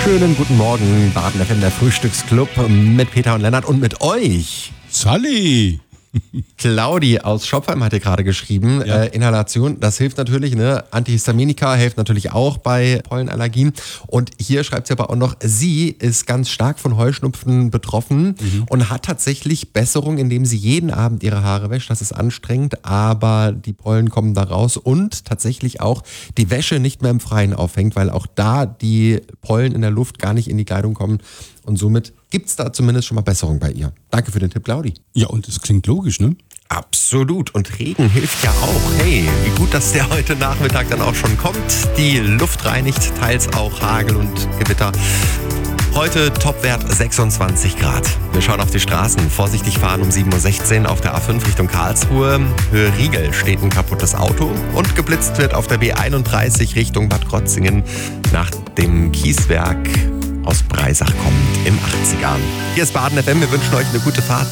Schönen guten Morgen, Baden FM, der Frühstücksclub mit Peter und Lennart und mit euch. Sally! Claudi aus Schopfheim hat hier gerade geschrieben, Ja. Inhalation, das hilft natürlich, ne? Antihistaminika hilft natürlich auch bei Pollenallergien. Und hier schreibt sie aber auch noch, sie ist ganz stark von Heuschnupfen betroffen und hat tatsächlich Besserung, indem sie jeden Abend ihre Haare wäscht. Das ist anstrengend, aber die Pollen kommen da raus und tatsächlich auch die Wäsche nicht mehr im Freien aufhängt, weil auch da die Pollen in der Luft gar nicht in die Kleidung kommen. Und somit gibt es da zumindest schon mal Besserung bei ihr. Danke für den Tipp, Claudi. Ja, und es klingt logisch, ne? Absolut. Und Regen hilft ja auch. Hey, wie gut, dass der heute Nachmittag dann auch schon kommt. Die Luft reinigt, teils auch Hagel und Gewitter. Heute Topwert 26 Grad. Wir schauen auf die Straßen. Vorsichtig fahren um 7.16 Uhr auf der A5 Richtung Karlsruhe. Höhe Riegel steht ein kaputtes Auto. Und geblitzt wird auf der B31 Richtung Bad Krozingen nach dem Kieswerk aus Breisach kommend im 80er. Hier ist Baden FM. Wir wünschen euch eine gute Fahrt.